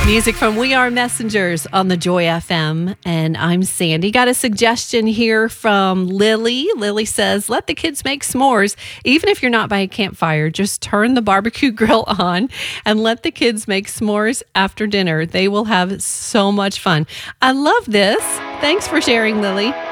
Music from We Are Messengers on the Joy FM, and I'm Sandy. Got a suggestion here from Lily. Lily says, let the kids make s'mores. Even if you're not by a campfire, just turn the barbecue grill on and let the kids make s'mores after dinner. They will have so much fun. I love this. Thanks for sharing, Lily.